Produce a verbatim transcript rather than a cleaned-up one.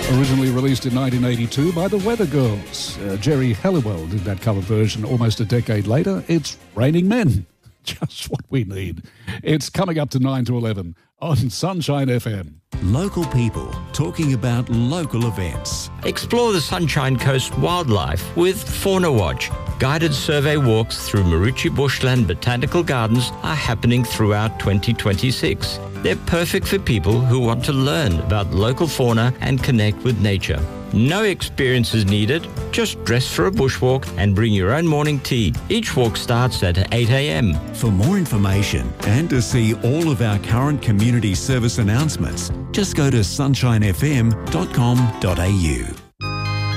Originally released in nineteen eighty-two by the Weather Girls. Uh, Jerry Halliwell did that cover version almost a decade later. It's Raining Men. Just what we need. It's coming up to nine to eleven on Sunshine F M. Local people talking about local events. Explore the Sunshine Coast wildlife with Fauna Watch. Guided survey walks through Marucci Bushland Botanical Gardens are happening throughout twenty twenty-six. They're perfect for people who want to learn about local fauna and connect with nature. No experience is needed. Just dress for a bushwalk and bring your own morning tea. Each walk starts at eight a.m. For more information and to see all of our current community service announcements, just go to sunshine f m dot com dot a u.